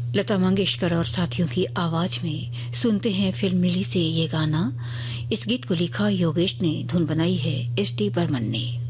लता मंगेशकर और साथियों की आवाज में सुनते हैं फिल्म मिली से ये गाना। इस गीत को लिखा योगेश ने, धुन बनाई है एस डी बर्मन ने।